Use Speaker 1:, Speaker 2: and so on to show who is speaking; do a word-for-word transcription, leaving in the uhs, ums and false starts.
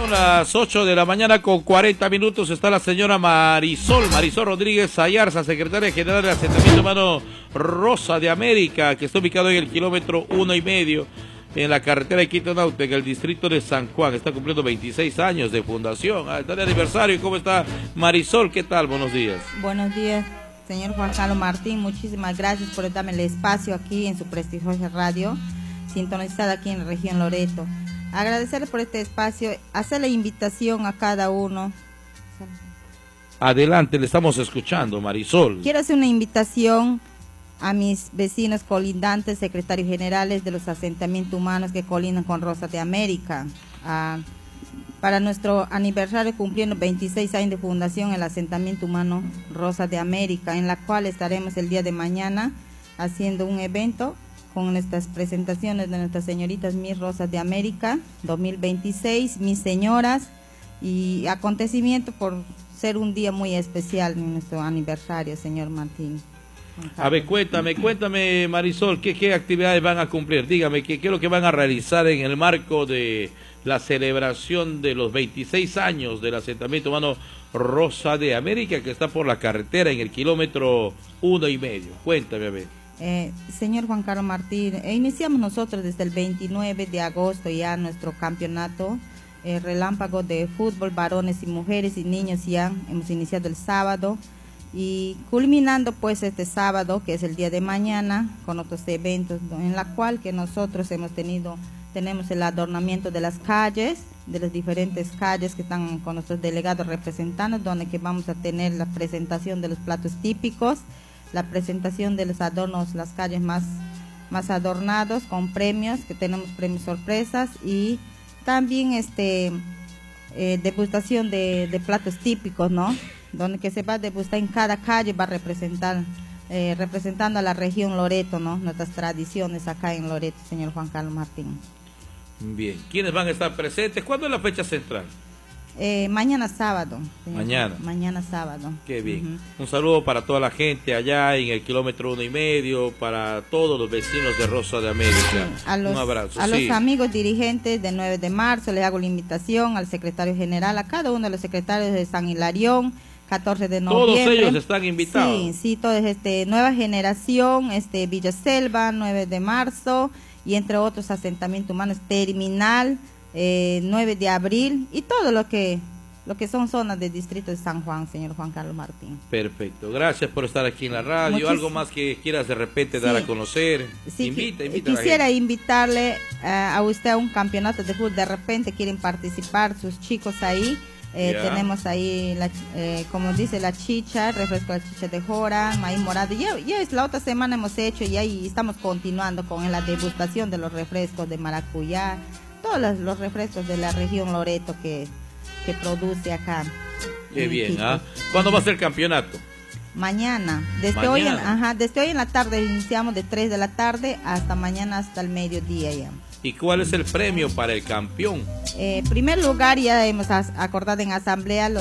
Speaker 1: Son las ocho de la mañana con cuarenta minutos. Está la señora Marisol, Marisol Rodríguez Ayarza, secretaria general del asentamiento humano Rosa de América, que está ubicado en el kilómetro uno y medio, en la carretera de Quito Nauta, en el distrito de San Juan. Está cumpliendo veintiséis años de fundación. Ah, está de aniversario. ¿Cómo está Marisol? ¿Qué tal? Buenos días.
Speaker 2: Buenos días, señor Juan Carlos Martín. Muchísimas gracias por darme el espacio aquí en su prestigiosa radio, sintonizada aquí en la región Loreto. Agradecerle por este espacio, hacer la invitación a cada uno.
Speaker 1: Adelante, le estamos escuchando, Marisol.
Speaker 2: Quiero hacer una invitación a mis vecinos colindantes, secretarios generales de los asentamientos humanos que colindan con Rosa de América. Ah, para nuestro aniversario, cumpliendo veintiséis años de fundación, el asentamiento humano Rosa de América, en la cual estaremos el día de mañana haciendo un evento con nuestras presentaciones de nuestras señoritas Miss Rosas de América dos mil veintiséis, mis señoras, y acontecimiento por ser un día muy especial en nuestro aniversario, señor Martín.
Speaker 1: A ver, cuéntame, cuéntame, Marisol, ¿qué, qué actividades van a cumplir? Dígame, ¿qué, qué es lo que van a realizar en el marco de la celebración de los veintiséis años del asentamiento humano Rosa de América, que está por la carretera en el kilómetro uno y medio? Cuéntame, a ver.
Speaker 2: Eh, señor Juan Carlos Martín, eh, iniciamos nosotros desde el veintinueve de agosto ya nuestro campeonato eh, relámpago de fútbol, varones y mujeres y niños. Ya hemos iniciado el sábado y culminando pues este sábado, que es el día de mañana, con otros eventos en la cual que nosotros hemos tenido, tenemos el adornamiento de las calles, de las diferentes calles que están con nuestros delegados representando, donde que vamos a tener la presentación de los platos típicos, la presentación de los adornos, las calles más, más adornados con premios, que tenemos premios sorpresas, y también este eh, degustación de, de platos típicos, ¿no? Donde que se va a degustar en cada calle, va a representar, eh, representando a la región Loreto, ¿no? Nuestras tradiciones acá en Loreto, señor Juan Carlos Martín.
Speaker 1: Bien, ¿quiénes van a estar presentes? ¿Cuándo es la fecha central?
Speaker 2: Eh, mañana sábado. Señor.
Speaker 1: Mañana.
Speaker 2: Mañana sábado.
Speaker 1: Qué bien.
Speaker 2: Uh-huh.
Speaker 1: Un saludo para toda la gente allá en el kilómetro uno y medio, para todos los vecinos de Rosa de América. Sí,
Speaker 2: a los,
Speaker 1: un abrazo.
Speaker 2: A
Speaker 1: sí.
Speaker 2: los amigos dirigentes del nueve de marzo les hago la invitación, al secretario general, a cada uno de los secretarios de San Hilarión, catorce de noviembre.
Speaker 1: Todos ellos están invitados.
Speaker 2: Sí, sí, todos, este, Nueva Generación, este, Villa Selva, nueve de marzo, y entre otros asentamientos humanos, Terminal, Eh, nueve de abril, y todo lo que lo que son zonas del distrito de San Juan, señor Juan Carlos Martín.
Speaker 1: Perfecto, gracias por estar aquí en la radio. Muchis... ¿Algo más que quieras de repente dar sí. a conocer?
Speaker 2: Sí,
Speaker 1: invita, invita
Speaker 2: quisiera
Speaker 1: a
Speaker 2: invitarle uh, a usted a un campeonato de fútbol. De repente quieren participar sus chicos ahí. Eh, yeah. Tenemos ahí, la, eh, como dice, la chicha, refresco de chicha de jora, maíz morado. Ya, ya es la otra semana hemos hecho y ahí estamos continuando con la degustación de los refrescos de maracuyá, todos los, los refrescos de la región Loreto que, que produce acá.
Speaker 1: Qué bien, ¿ah? ¿Cuándo va a ser el campeonato?
Speaker 2: Mañana. Desde mañana. Hoy en, ajá, desde hoy en la tarde iniciamos de tres de la tarde hasta mañana hasta el mediodía ya.
Speaker 1: ¿Y cuál es el premio para el campeón?
Speaker 2: En eh, primer lugar, ya hemos acordado en asamblea